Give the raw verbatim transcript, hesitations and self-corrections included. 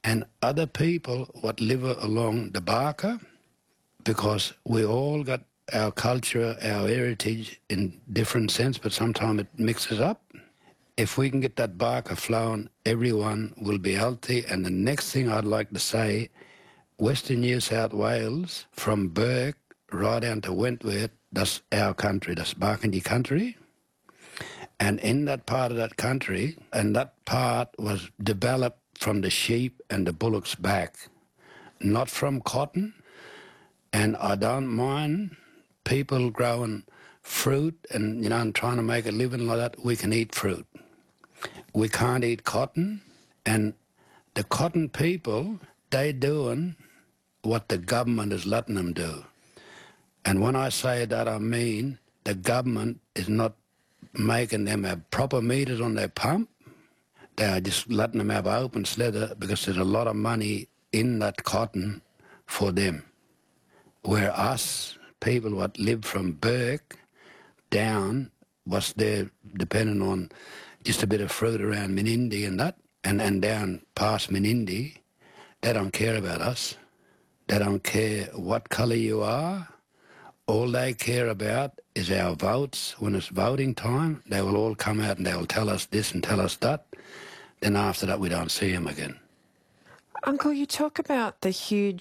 and other people what live along the Barker, because we all got our culture, our heritage in different sense, but sometimes it mixes up. If we can get that Barker flowing, everyone will be healthy. And the next thing I'd like to say, Western New South Wales, from Bourke right down to Wentworth, that's our country, that's Barkindji country. And in that part of that country, and that part was developed from the sheep and the bullocks back, not from cotton. And I don't mind people growing fruit and, you know, and trying to make a living like that. We can eat fruit. We can't eat cotton. And the cotton people, they doing what the government is letting them do. And when I say that, I mean the government is not making them have proper meters on their pump. They are just letting them have open slather because there's a lot of money in that cotton for them. Where us, people what live from Bourke down, was there depending on just a bit of fruit around Menindee and that, and, and down past Menindee, they don't care about us. They don't care what colour you are. All they care about is our votes. When it's voting time, they will all come out and they will tell us this and tell us that. Then after that, we don't see them again. Uncle, you talk about the huge